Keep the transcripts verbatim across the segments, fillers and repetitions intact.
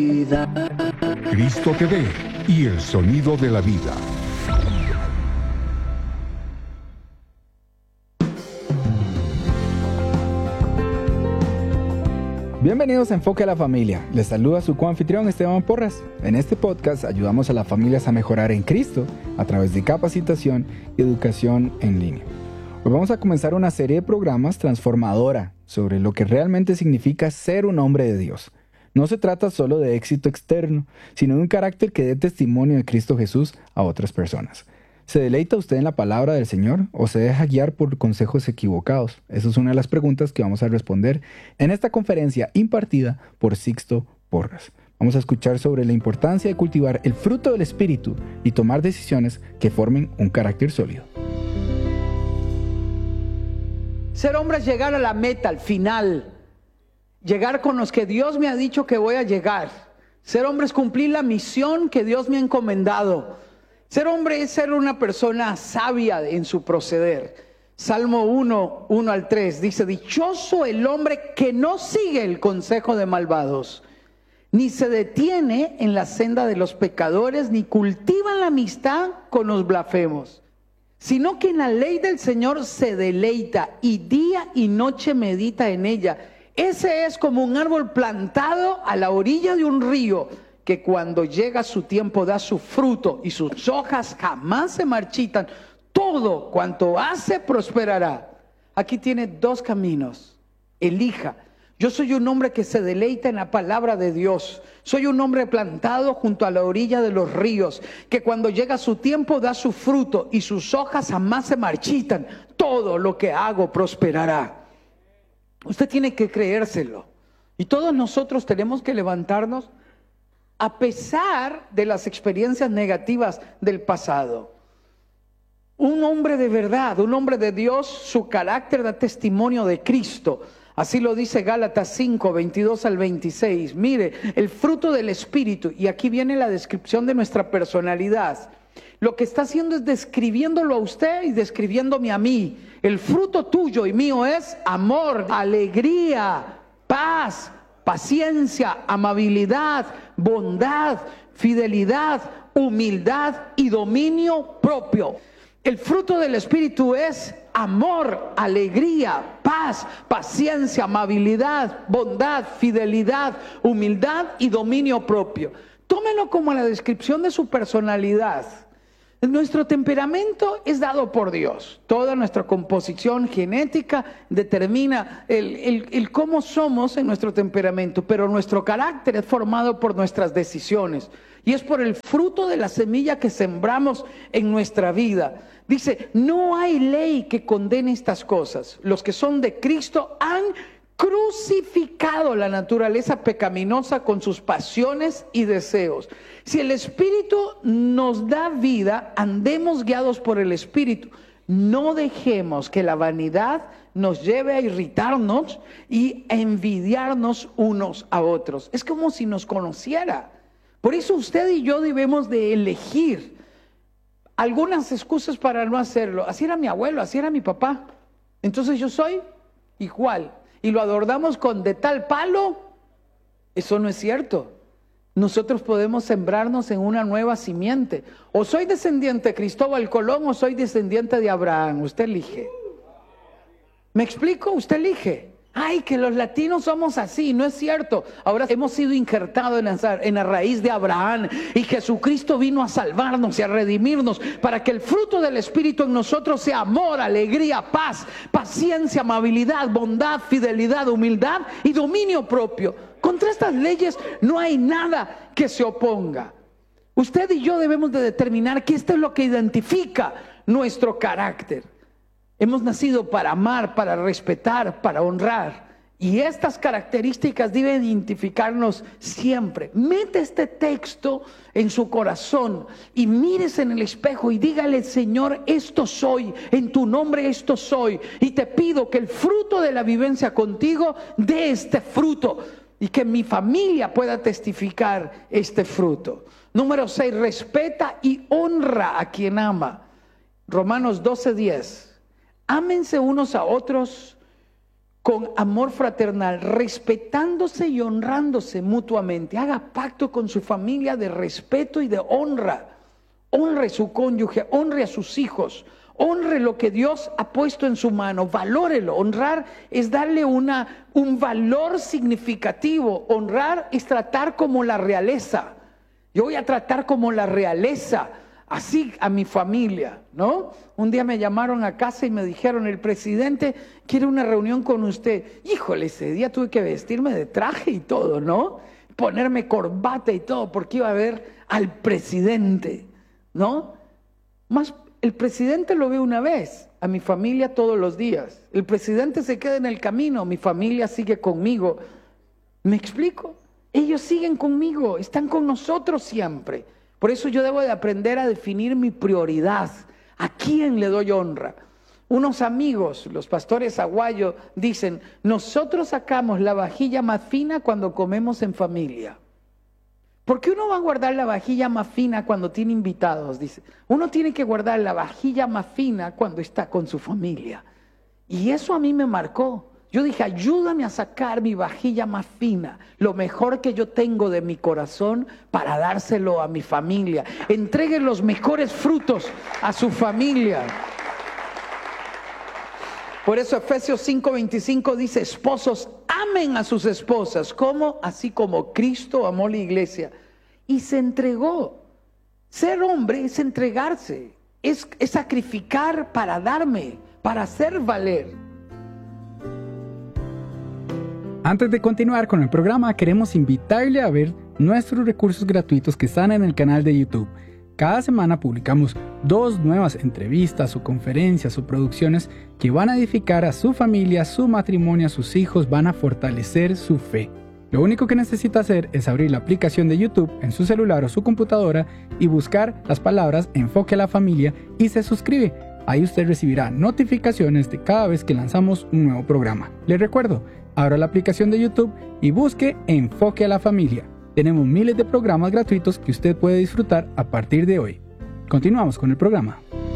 Cristo T V y el sonido de la vida. Bienvenidos a Enfoque a la Familia. Les saluda su coanfitrión Esteban Porras. En este podcast ayudamos a las familias a mejorar en Cristo a través de capacitación y educación en línea. Hoy vamos a comenzar una serie de programas transformadora sobre lo que realmente significa ser un hombre de Dios. No se trata solo de éxito externo, sino de un carácter que dé testimonio de Cristo Jesús a otras personas. ¿Se deleita usted en la palabra del Señor o se deja guiar por consejos equivocados? Esa es una de las preguntas que vamos a responder en esta conferencia impartida por Sixto Porras. Vamos a escuchar sobre la importancia de cultivar el fruto del Espíritu y tomar decisiones que formen un carácter sólido. Ser hombre es llegar a la meta, al final. Llegar con los que Dios me ha dicho que voy a llegar. Ser hombre es cumplir la misión que Dios me ha encomendado. Ser hombre es ser una persona sabia en su proceder. Salmo uno, uno al tres dice: dichoso el hombre que no sigue el consejo de malvados, ni se detiene en la senda de los pecadores, ni cultiva la amistad con los blasfemos, sino que en la ley del Señor se deleita y día y noche medita en ella. Ese es como un árbol plantado a la orilla de un río, que cuando llega su tiempo da su fruto y sus hojas jamás se marchitan. Todo cuanto hace prosperará. Aquí tiene dos caminos. Elija. Yo soy un hombre que se deleita en la palabra de Dios. Soy un hombre plantado junto a la orilla de los ríos, que cuando llega su tiempo da su fruto y sus hojas jamás se marchitan. Todo lo que hago prosperará. Usted tiene que creérselo. Y todos nosotros tenemos que levantarnos a pesar de las experiencias negativas del pasado. Un hombre de verdad, un hombre de Dios, su carácter da testimonio de Cristo. Así lo dice Gálatas cinco, veintidós al veintiséis. Mire, el fruto del Espíritu, y aquí viene la descripción de nuestra personalidad. Lo que está haciendo es describiéndolo a usted y describiéndome a mí. El fruto tuyo y mío es amor, alegría, paz, paciencia, amabilidad, bondad, fidelidad, humildad y dominio propio. El fruto del Espíritu es amor, alegría, paz, paciencia, amabilidad, bondad, fidelidad, humildad y dominio propio. Tómenlo como la descripción de su personalidad. Nuestro temperamento es dado por Dios. Toda nuestra composición genética determina el, el, el cómo somos en nuestro temperamento, pero nuestro carácter es formado por nuestras decisiones y es por el fruto de la semilla que sembramos en nuestra vida. Dice, no hay ley que condene estas cosas. Los que son de Cristo han crucificado la naturaleza pecaminosa con sus pasiones y deseos. Si el Espíritu nos da vida, andemos guiados por el Espíritu. No dejemos que la vanidad nos lleve a irritarnos y a envidiarnos unos a otros. Es como si nos conociera. Por eso usted y yo debemos de elegir algunas excusas para no hacerlo. Así era mi abuelo, así era mi papá. Entonces yo soy igual. Y lo adornamos con de tal palo. Eso no es cierto. Nosotros podemos sembrarnos en una nueva simiente. O soy descendiente de Cristóbal Colón o soy descendiente de Abraham. Usted elige. ¿Me explico? Usted elige. Ay, que los latinos somos así. No es cierto. Ahora hemos sido injertados en la, en la raíz de Abraham. Y Jesucristo vino a salvarnos y a redimirnos para que el fruto del Espíritu en nosotros sea amor, alegría, paz, paciencia, amabilidad, bondad, fidelidad, humildad y dominio propio. Contra estas leyes no hay nada que se oponga. Usted y yo debemos de determinar que esto es lo que identifica nuestro carácter. Hemos nacido para amar, para respetar, para honrar. Y estas características deben identificarnos siempre. Mete este texto en su corazón y mírese en el espejo y dígale: Señor, esto soy, en tu nombre esto soy. Y te pido que el fruto de la vivencia contigo dé este fruto y que mi familia pueda testificar este fruto. Número seis, respeta y honra a quien ama. Romanos doce diez. Ámense unos a otros con amor fraternal, respetándose y honrándose mutuamente. Haga pacto con su familia de respeto y de honra. Honre a su cónyuge, honre a sus hijos, honre lo que Dios ha puesto en su mano, valórelo. Honrar es darle una, un valor significativo. Honrar es tratar como la realeza. Yo voy a tratar como la realeza, así a mi familia, ¿no? Un día me llamaron a casa y me dijeron, el presidente quiere una reunión con usted. Híjole, ese día tuve que vestirme de traje y todo, ¿no? Ponerme corbata y todo, porque iba a ver al presidente, ¿no? Más, el presidente lo ve una vez, a mi familia todos los días. El presidente se queda en el camino, mi familia sigue conmigo. ¿Me explico? Ellos siguen conmigo, están con nosotros siempre. Por eso yo debo de aprender a definir mi prioridad. ¿A quién le doy honra? Unos amigos, los pastores Aguayo, dicen, nosotros sacamos la vajilla más fina cuando comemos en familia. ¿Por qué uno va a guardar la vajilla más fina cuando tiene invitados? Dice, uno tiene que guardar la vajilla más fina cuando está con su familia. Y eso a mí me marcó. Yo dije, ayúdame a sacar mi vajilla más fina, lo mejor que yo tengo de mi corazón para dárselo a mi familia. Entregue los mejores frutos a su familia. Por eso Efesios cinco veinticinco dice, esposos, amen a sus esposas, como así como Cristo amó la iglesia y se entregó. Ser hombre es entregarse, es, es sacrificar para darme, para hacer valer. Antes de continuar con el programa, queremos invitarle a ver nuestros recursos gratuitos que están en el canal de YouTube. Cada semana publicamos dos nuevas entrevistas o conferencias o producciones que van a edificar a su familia, su matrimonio, a sus hijos, van a fortalecer su fe. Lo único que necesita hacer es abrir la aplicación de YouTube en su celular o su computadora y buscar las palabras Enfoque a la Familia y se suscribe. Ahí usted recibirá notificaciones de cada vez que lanzamos un nuevo programa. Les recuerdo, abra la aplicación de YouTube y busque Enfoque a la Familia. Tenemos miles de programas gratuitos que usted puede disfrutar a partir de hoy. Continuamos con el programa.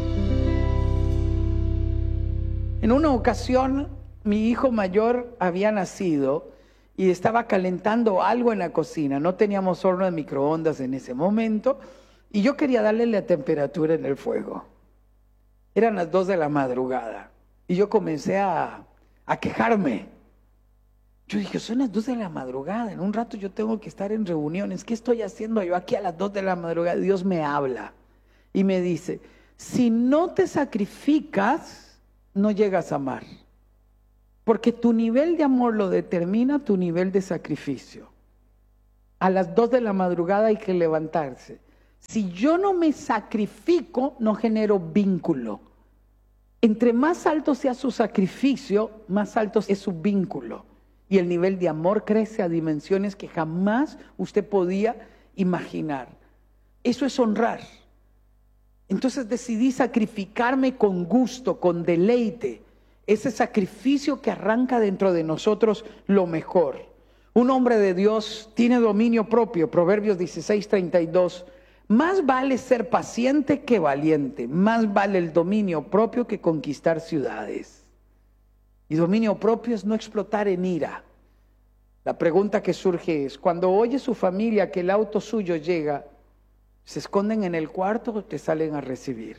En una ocasión, mi hijo mayor había nacido y estaba calentando algo en la cocina. No teníamos horno de microondas en ese momento y yo quería darle la temperatura en el fuego. Eran las dos de la madrugada y yo comencé a, a quejarme. Yo dije, son las dos de la madrugada, en un rato yo tengo que estar en reuniones. ¿Qué estoy haciendo yo aquí a las dos de la madrugada? Dios me habla y me dice, si no te sacrificas, no llegas a amar. Porque tu nivel de amor lo determina tu nivel de sacrificio. A las dos de la madrugada hay que levantarse. Si yo no me sacrifico, no genero vínculo. Entre más alto sea su sacrificio, más alto es su vínculo. Y el nivel de amor crece a dimensiones que jamás usted podía imaginar. Eso es honrar. Entonces decidí sacrificarme con gusto, con deleite. Ese sacrificio que arranca dentro de nosotros lo mejor. Un hombre de Dios tiene dominio propio. Proverbios dieciséis treinta y dos. Más vale ser paciente que valiente. Más vale el dominio propio que conquistar ciudades. Y dominio propio es no explotar en ira. La pregunta que surge es, cuando oye su familia que el auto suyo llega, ¿se esconden en el cuarto o te salen a recibir?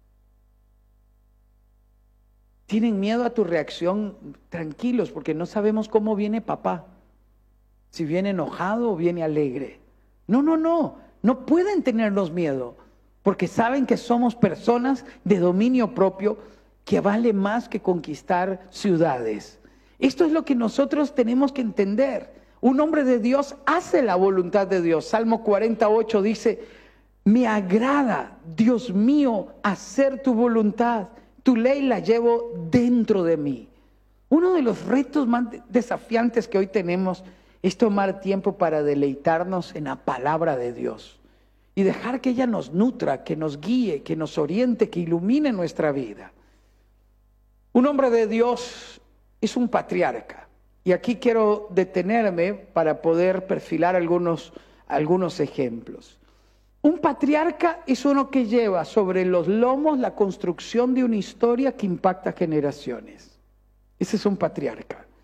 ¿Tienen miedo a tu reacción? Tranquilos, porque no sabemos cómo viene papá. Si viene enojado o viene alegre. No, no, no. No pueden tenernos miedo, porque saben que somos personas de dominio propio que vale más que conquistar ciudades. Esto es lo que nosotros tenemos que entender. Un hombre de Dios hace la voluntad de Dios. Salmo cuarenta y ocho dice, me agrada, Dios mío, hacer tu voluntad. Tu ley la llevo dentro de mí. Uno de los retos más desafiantes que hoy tenemos es tomar tiempo para deleitarnos en la palabra de Dios y dejar que ella nos nutra, que nos guíe, que nos oriente, que ilumine nuestra vida. Un hombre de Dios es un patriarca. Y aquí quiero detenerme para poder perfilar algunos, algunos ejemplos. Un patriarca es uno que lleva sobre los lomos la construcción de una historia que impacta generaciones. Ese es un patriarca.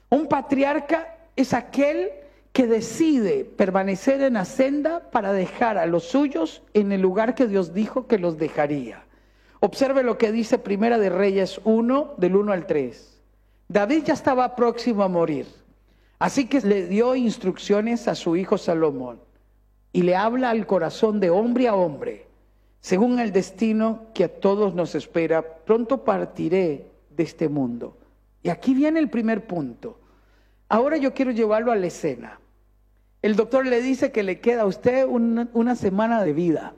Un patriarca es aquel que decide permanecer en la senda para dejar a los suyos en el lugar que Dios dijo que los dejaría. Observe lo que dice Primera de Reyes uno, del uno al tres. David ya estaba próximo a morir, así que le dio instrucciones a su hijo Salomón y le habla al corazón de hombre a hombre. Según el destino que a todos nos espera, pronto partiré de este mundo. Y aquí viene el primer punto. Ahora yo quiero llevarlo a la escena. El doctor le dice que le queda a usted una, una semana de vida.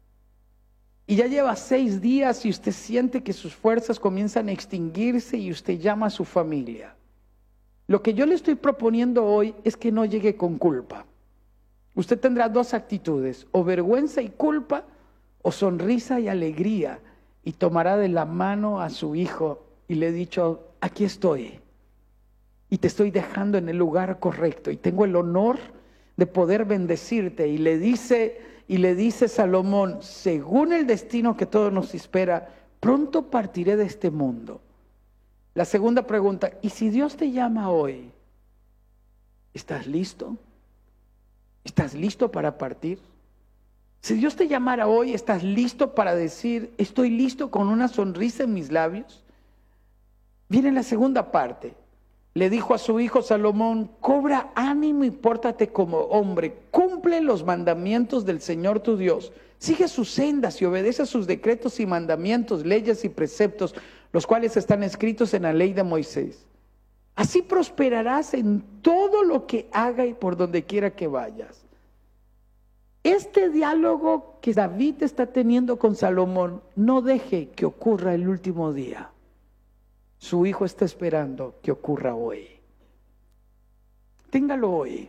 Y ya lleva seis días y usted siente que sus fuerzas comienzan a extinguirse y usted llama a su familia. Lo que yo le estoy proponiendo hoy es que no llegue con culpa. Usted tendrá dos actitudes, o vergüenza y culpa, o sonrisa y alegría, y tomará de la mano a su hijo y le he dicho, aquí estoy, y te estoy dejando en el lugar correcto, y tengo el honor de poder bendecirte. Y le dice, y le dice Salomón, según el destino que todo nos espera, pronto partiré de este mundo. La segunda pregunta, ¿y si Dios te llama hoy? ¿Estás listo? ¿Estás listo para partir? Si Dios te llamara hoy, ¿estás listo para decir, estoy listo con una sonrisa en mis labios? Viene la segunda parte. Le dijo a su hijo Salomón, cobra ánimo y pórtate como hombre, cumple los mandamientos del Señor tu Dios, sigue sus sendas y obedece a sus decretos y mandamientos, leyes y preceptos, los cuales están escritos en la ley de Moisés. Así prosperarás en todo lo que haga y por donde quiera que vayas. Este diálogo que David está teniendo con Salomón, no deje que ocurra el último día. Su hijo está esperando que ocurra hoy. Téngalo hoy.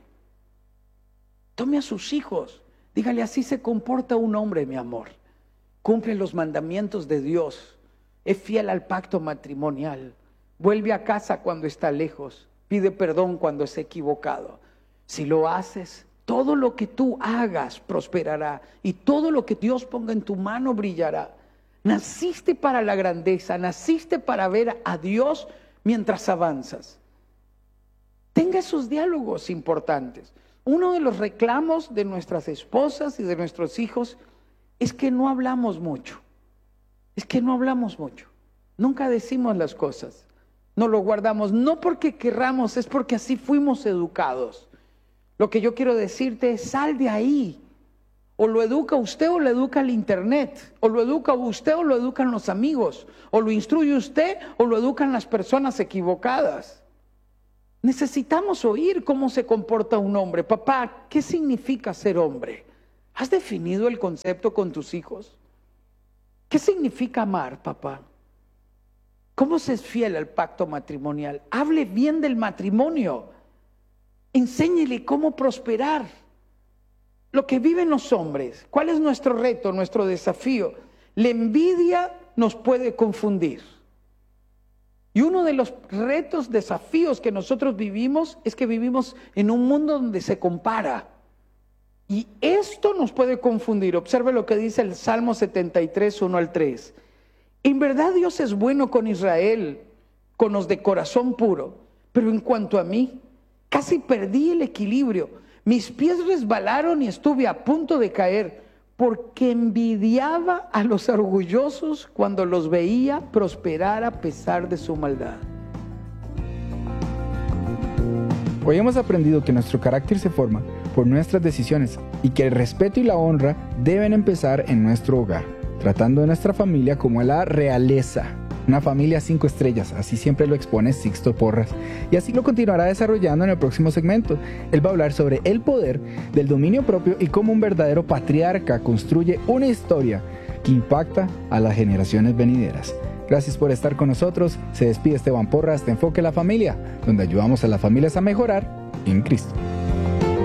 Tome a sus hijos. Dígale, así se comporta un hombre, mi amor. Cumple los mandamientos de Dios. Es fiel al pacto matrimonial. Vuelve a casa cuando está lejos. Pide perdón cuando es equivocado. Si lo haces, todo lo que tú hagas prosperará y todo lo que Dios ponga en tu mano brillará. Naciste para la grandeza, naciste para ver a Dios mientras avanzas. Tenga esos diálogos importantes. Uno de los reclamos de nuestras esposas y de nuestros hijos es que no hablamos mucho. Es que no hablamos mucho. Nunca decimos las cosas. No lo guardamos, no porque querramos, es porque así fuimos educados. Lo que yo quiero decirte es, sal de ahí. O lo educa usted o lo educa el internet. O lo educa usted o lo educan los amigos. O lo instruye usted o lo educan las personas equivocadas. Necesitamos oír cómo se comporta un hombre. Papá, ¿qué significa ser hombre? ¿Has definido el concepto con tus hijos? ¿Qué significa amar, papá? ¿Cómo se es fiel al pacto matrimonial? Hable bien del matrimonio. Enséñele cómo prosperar. Lo que viven los hombres, ¿cuál es nuestro reto, nuestro desafío? La envidia nos puede confundir. Y uno de los retos, desafíos que nosotros vivimos es que vivimos en un mundo donde se compara. Y esto nos puede confundir. Observe lo que dice el Salmo setenta y tres, uno al tres. En verdad Dios es bueno con Israel, con los de corazón puro. Pero en cuanto a mí, casi perdí el equilibrio. Mis pies resbalaron y estuve a punto de caer, porque envidiaba a los orgullosos cuando los veía prosperar a pesar de su maldad. Hoy hemos aprendido que nuestro carácter se forma por nuestras decisiones y que el respeto y la honra deben empezar en nuestro hogar, tratando a nuestra familia como a la realeza. Una familia cinco estrellas, así siempre lo expone Sixto Porras. Y así lo continuará desarrollando en el próximo segmento. Él va a hablar sobre el poder del dominio propio y cómo un verdadero patriarca construye una historia que impacta a las generaciones venideras. Gracias por estar con nosotros. Se despide Esteban Porras de Enfoque a la Familia, donde ayudamos a las familias a mejorar en Cristo.